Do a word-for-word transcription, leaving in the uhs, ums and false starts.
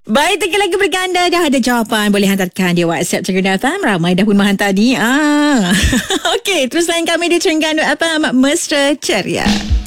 Baik, tiga lagi berganda dah ada jawapan. Boleh hantarkan dia WhatsApp Terengganu F M. Ramai dah pun menghantar ni. Ah. Okey, terus lain kami di Terengganu F M Mesra Ceria.